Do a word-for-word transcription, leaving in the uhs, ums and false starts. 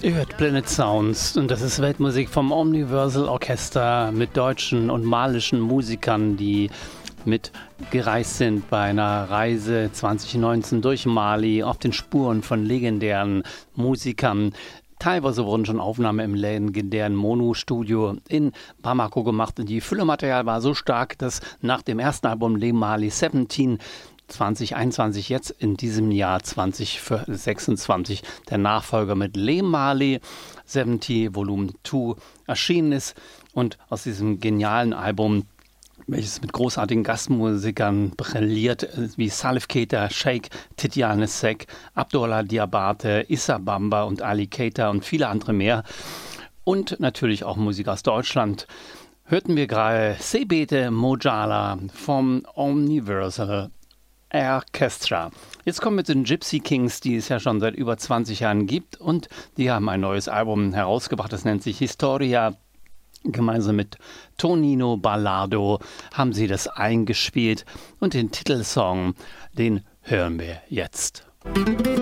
Ihr hört Planet Sounds und das ist Weltmusik vom Omniversal Orchester mit deutschen und malischen Musikern, die mitgereist sind bei einer Reise zwanzig neunzehn durch Mali auf den Spuren von legendären Musikern. Teilweise wurden schon Aufnahmen im legendären Mono-Studio in Bamako gemacht und die Füllematerial war so stark, dass nach dem ersten Album Le Mali siebzehn zwanzig einundzwanzig jetzt in diesem Jahr zwanzig sechsundzwanzig der Nachfolger mit Le Mali siebzig Volume zwei erschienen ist und aus diesem genialen Album, welches mit großartigen Gastmusikern brilliert, wie Salif Keita, Sheikh Tidiane Seck, Abdullah Diabate, Issa Bamba und Ali Keita und viele andere mehr. Und natürlich auch Musik aus Deutschland. Hörten wir gerade Sebete Mojala vom Omniversal Orchestra. Jetzt kommen wir zu den Gypsy Kings, die es ja schon seit über zwanzig Jahren gibt. Und die haben ein neues Album herausgebracht, das nennt sich Historia. Gemeinsam mit Tonino Ballado haben sie das eingespielt und den Titelsong, den hören wir jetzt.